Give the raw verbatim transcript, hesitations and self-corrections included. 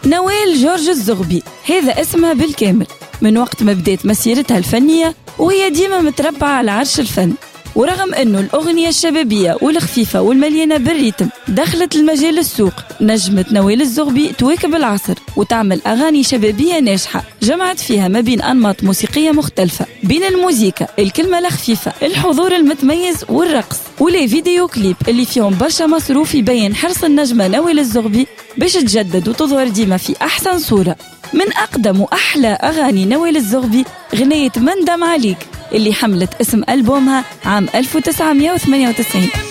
نوال جورج الزغبي هذا اسمها بالكامل. من وقت ما بدأت مسيرتها الفنية وهي ديما متربعة على عرش الفن، ورغم أنه الأغنية الشبابية والخفيفة والمليانة بالريتم دخلت المجال السوق، نجمت نوال الزغبي تواكب العصر وتعمل أغاني شبابية ناجحة جمعت فيها ما بين أنماط موسيقية مختلفة، بين الموسيقى، الكلمة الخفيفة، الحضور المتميز والرقص، ولي فيديو كليب اللي فيهم برشا مصروف يبين حرص النجمة نوال الزغبي باش تجدد وتظهر ديما في أحسن صورة. من أقدم وأحلى أغاني نوال الزغبي غنية من دم عليك اللي حملت اسم ألبومها عام ألف وتسعمائة وثمانية وتسعين.